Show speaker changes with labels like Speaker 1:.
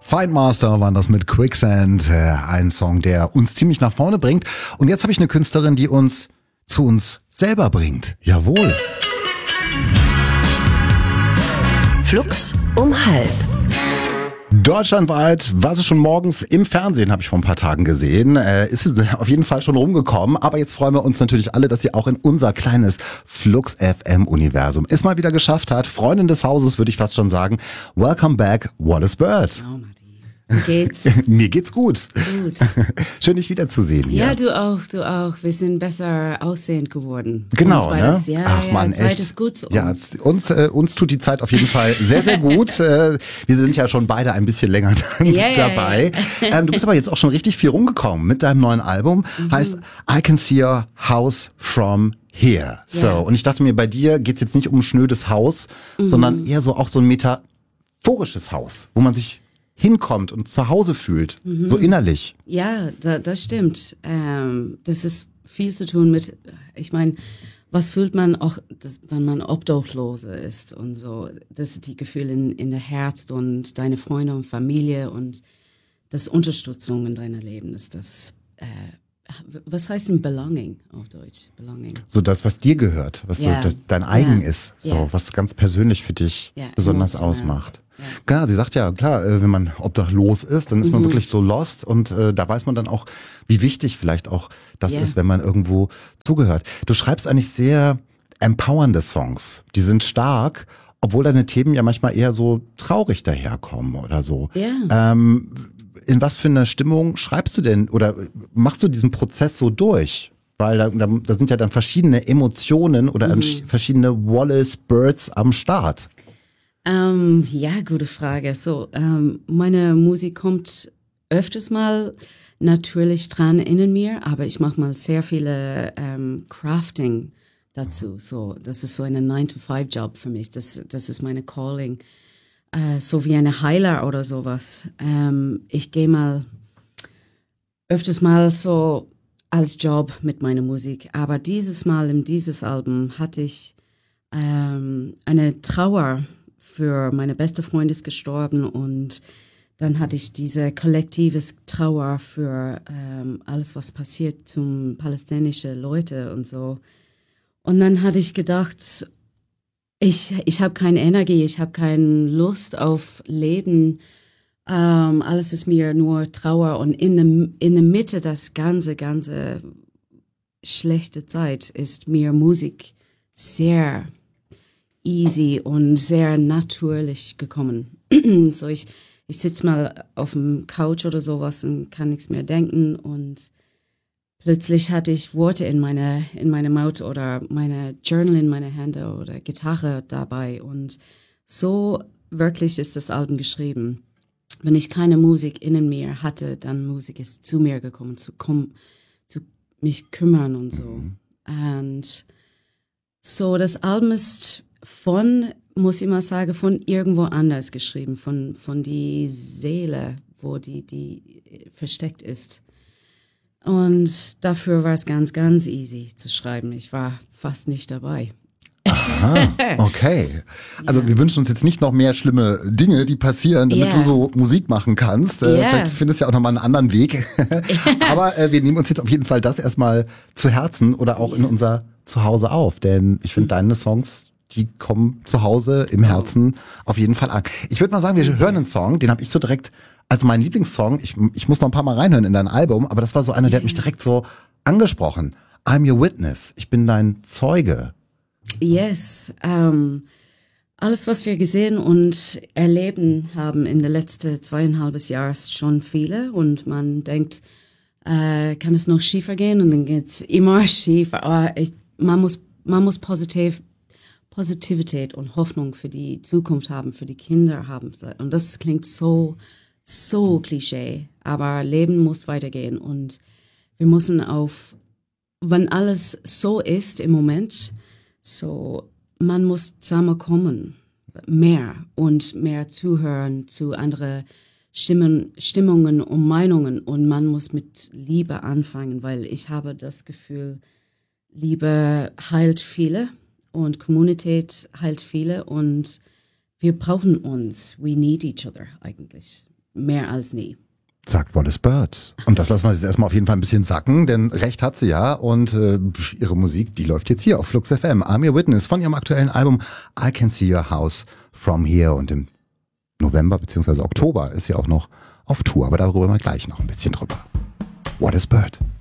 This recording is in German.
Speaker 1: Findmaster waren das mit Quicksand, ein Song, der uns ziemlich nach vorne bringt. Und jetzt habe ich eine Künstlerin, die uns zu uns selber bringt. Jawohl.
Speaker 2: Flux um 12.
Speaker 1: Deutschlandweit war sie schon morgens im Fernsehen, habe ich vor ein paar Tagen gesehen. Ist sie auf jeden Fall schon rumgekommen. Aber jetzt freuen wir uns natürlich alle, dass sie auch in unser kleines Flux FM-Universum es mal wieder geschafft hat. Freundin des Hauses, würde ich fast schon sagen. Welcome back, Wallace Bird.
Speaker 2: Oh, Matti. Wie geht's?
Speaker 1: Mir geht's gut.
Speaker 2: Gut.
Speaker 1: Schön, dich wiederzusehen hier.
Speaker 2: Ja, du auch. Wir sind besser aussehend geworden.
Speaker 1: Genau,
Speaker 2: uns beides.
Speaker 1: ne?
Speaker 2: Ja,
Speaker 1: Ach man,
Speaker 2: Zeit
Speaker 1: echt.
Speaker 2: ist gut zu uns.
Speaker 1: Ja, uns tut die Zeit auf jeden Fall sehr, sehr gut. Wir sind ja schon beide ein bisschen länger dabei. Du bist aber jetzt auch schon richtig viel rumgekommen mit deinem neuen Album. Heißt I Can See Your House From Here. So, und ich dachte mir, bei dir geht's jetzt nicht um ein schnödes Haus, sondern eher so auch so ein metaphorisches Haus, wo man sich hinkommt und zu Hause fühlt, so innerlich.
Speaker 2: Ja, das stimmt. Das ist viel zu tun mit, ich meine, was fühlt man auch, wenn man Obdachlose ist und so. Das sind die Gefühle in der Herz und deine Freunde und Familie und das Unterstützung in deinem Leben ist das. Was heißt denn Belonging auf Deutsch? Belonging.
Speaker 1: So das, was dir gehört, was so dein eigen ist, so was ganz persönlich für dich besonders ausmacht. Ja. Klar, sie sagt ja, klar, wenn man obdachlos ist, dann ist man wirklich so lost und da weiß man dann auch, wie wichtig vielleicht auch das ist, wenn man irgendwo zugehört. Du schreibst eigentlich sehr empowernde Songs, die sind stark, obwohl deine Themen ja manchmal eher so traurig daherkommen oder so.
Speaker 2: Ja.
Speaker 1: In was für einer Stimmung schreibst du denn oder machst du diesen Prozess so durch? Weil da sind ja dann verschiedene Emotionen oder verschiedene Wallace Birds am Start.
Speaker 2: Ja, gute Frage. So, meine Musik kommt öfters mal natürlich dran in mir, aber ich mache mal sehr viele Crafting dazu. So, das ist so ein 9-to-5-Job für mich. Das ist meine Calling. So wie eine Heiler oder sowas. Ich gehe mal öfters mal so als Job mit meiner Musik. Aber dieses Mal in dieses Album hatte ich eine Trauer für meine beste Freundin ist gestorben und dann hatte ich diese kollektive Trauer für alles, was passiert zum palästinensischen Leute und so. Und dann hatte ich gedacht, ich habe keine Energie, ich habe keine Lust auf Leben. Alles ist mir nur Trauer und in der Mitte das ganze schlechte Zeit ist mir Musik sehr easy und sehr natürlich gekommen. So ich sitze mal auf dem Couch oder sowas und kann nichts mehr denken und plötzlich hatte ich Worte in meine Mouth oder meine Journal in meine Hände oder Gitarre dabei und so wirklich ist das Album geschrieben. Wenn ich keine Musik in mir hatte, dann Musik ist zu mir gekommen, zu mich kümmern und so. Und so das Album ist muss ich mal sagen, von irgendwo anders geschrieben, von die Seele, wo die versteckt ist. Und dafür war es ganz, ganz easy zu schreiben. Ich war fast nicht dabei.
Speaker 1: Aha, okay. Also wir wünschen uns jetzt nicht noch mehr schlimme Dinge, die passieren, damit du so Musik machen kannst. Vielleicht findest du ja auch nochmal einen anderen Weg. Aber wir nehmen uns jetzt auf jeden Fall das erstmal zu Herzen oder auch in unser Zuhause auf. Denn ich finde deine Songs, die kommen zu Hause im Herzen auf jeden Fall an. Ich würde mal sagen, wir hören einen Song, den habe ich so direkt als meinen Lieblingssong. Ich muss noch ein paar Mal reinhören in dein Album, aber das war so einer, der hat mich direkt so angesprochen. I'm your witness. Ich bin dein Zeuge.
Speaker 2: Yes. Alles, was wir gesehen und erleben haben in den letzten 2,5 Jahren, ist schon viele und man denkt, kann es noch schiefer gehen und dann geht's immer schief. Aber man muss Positivität und Hoffnung für die Zukunft haben, für die Kinder haben. Und das klingt so Klischee, aber Leben muss weitergehen und wir müssen wenn alles so ist im Moment, so man muss zusammenkommen, mehr zuhören zu anderen Stimmungen und Meinungen und man muss mit Liebe anfangen, weil ich habe das Gefühl, Liebe heilt viele und Kommunität heilt viele und wir brauchen uns. We need each other eigentlich. mehr als nie.
Speaker 1: Sagt Wallis Bird. Und das lassen wir jetzt erstmal auf jeden Fall ein bisschen sacken, denn recht hat sie ja. Und ihre Musik, die läuft jetzt hier auf Flux FM. I'm Your Witness von ihrem aktuellen Album I Can See Your House From Here. Und im November bzw. Oktober ist sie auch noch auf Tour. Aber darüber mal gleich noch ein bisschen drüber. Wallis Bird.